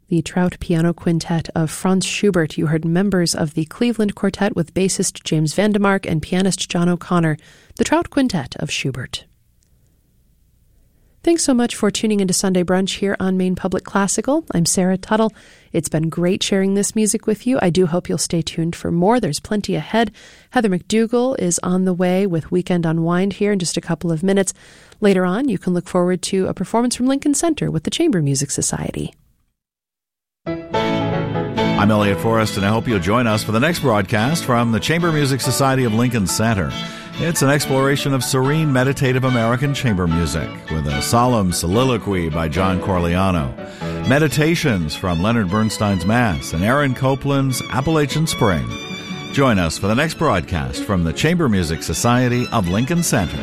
The Trout Piano Quintet of Franz Schubert. You heard members of the Cleveland Quartet with bassist James Vandemark and pianist John O'Connor, the Trout Quintet of Schubert. Thanks so much for tuning into Sunday Brunch here on Maine Public Classical. I'm Sarah Tuttle. It's been great sharing this music with you. I do hope you'll stay tuned for more. There's plenty ahead. Heather McDougall is on the way with Weekend Unwind here in just a couple of minutes. Later on, you can look forward to a performance from Lincoln Center with the Chamber Music Society. I'm Elliot Forrest, and I hope you'll join us for the next broadcast from the Chamber Music Society of Lincoln Center. It's an exploration of serene, meditative American chamber music with a solemn soliloquy by John Corigliano, meditations from Leonard Bernstein's Mass, and Aaron Copland's Appalachian Spring. Join us for the next broadcast from the Chamber Music Society of Lincoln Center.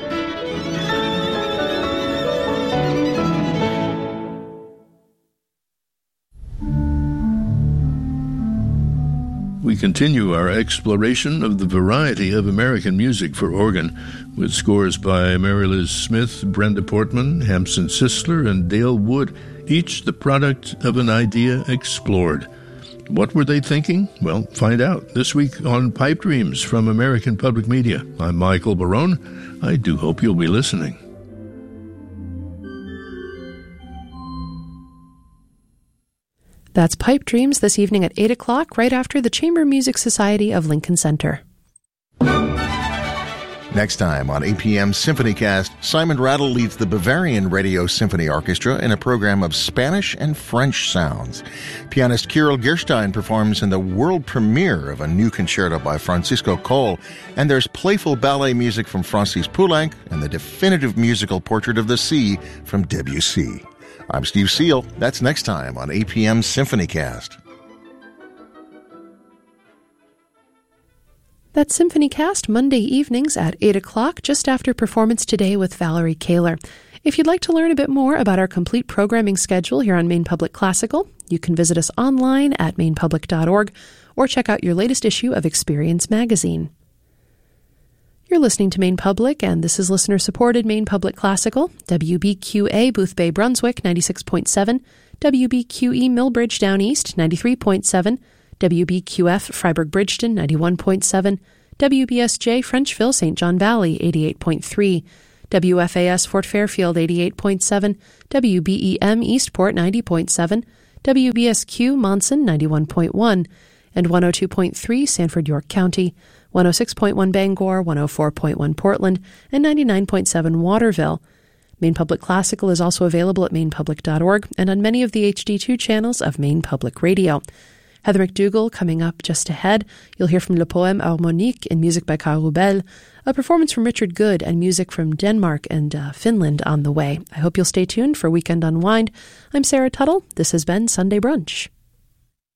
We continue our exploration of the variety of American music for organ with scores by Mary Liz Smith, Brenda Portman, Hampson Sisler, and Dale Wood, each the product of an idea explored. What were they thinking? Well, find out this week on Pipe Dreams from American Public Media. I'm Michael Barone. I do hope you'll be listening. That's Pipe Dreams this evening at 8 o'clock, right after the Chamber Music Society of Lincoln Center. Next time on APM SymphonyCast, Simon Rattle leads the Bavarian Radio Symphony Orchestra in a program of Spanish and French sounds. Pianist Kirill Gerstein performs in the world premiere of a new concerto by Francisco Coll, and there's playful ballet music from Francis Poulenc and the definitive musical portrait of the sea from Debussy. I'm Steve Seal. That's next time on APM SymphonyCast. That's SymphonyCast Monday evenings at 8 o'clock, just after Performance Today with Valerie Kaler. If you'd like to learn a bit more about our complete programming schedule here on Maine Public Classical, you can visit us online at mainepublic.org or check out your latest issue of Experience Magazine. You're listening to Maine Public, and this is listener-supported Maine Public Classical, WBQA Boothbay Brunswick 96.7, WBQE Millbridge Down East 93.7, WBQF Freiburg Bridgeton 91.7, WBSJ Frenchville St. John Valley 88.3, WFAS Fort Fairfield 88.7, WBEM Eastport 90.7, WBSQ Monson 91.1, and 102.3 Sanford York County, 106.1 Bangor, 104.1 Portland, and 99.7 Waterville. Maine Public Classical is also available at mainepublic.org and on many of the HD2 channels of Maine Public Radio. Heather McDougall coming up just ahead. You'll hear from Le Poème Harmonique and music by Carl Rubel, a performance from Richard Good, and music from Denmark and Finland on the way. I hope you'll stay tuned for Weekend Unwind. I'm Sarah Tuttle. This has been Sunday Brunch.